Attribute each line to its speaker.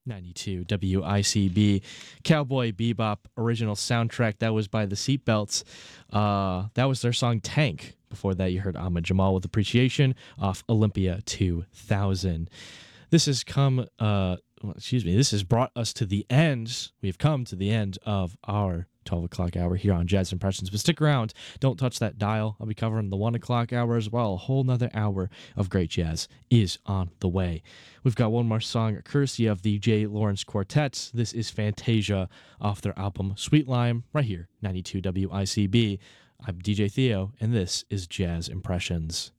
Speaker 1: 92 WICB, Cowboy Bebop original soundtrack. That was by the Seatbelts. That was their song Tank. Before that, you heard Ahmad Jamal with Appreciation off Olympia 2000. This has this has brought us to the end. We've come to the end of our 12 o'clock hour here on Jazz Impressions. But stick around. Don't touch that dial. I'll be covering the 1 o'clock hour as well. A whole nother hour of great jazz is on the way. We've got one more song courtesy of the J. Lawrence Quartet. This is Fantasia off their album Sweet Lime, right here, 92 WICB. I'm DJ Theo, and this is Jazz Impressions.